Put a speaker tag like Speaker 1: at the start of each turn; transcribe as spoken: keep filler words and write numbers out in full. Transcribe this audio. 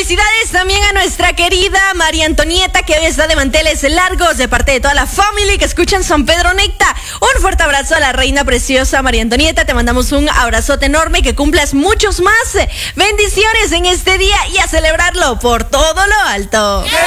Speaker 1: felicidades también a nuestra querida María Antonieta, que hoy está de manteles largos, de parte de toda la familia que escuchan San Pedro Necta. Un fuerte abrazo a la reina preciosa María Antonieta. Te mandamos un abrazote enorme, que cumplas muchos más bendiciones en este día y a celebrarlo por todo lo alto.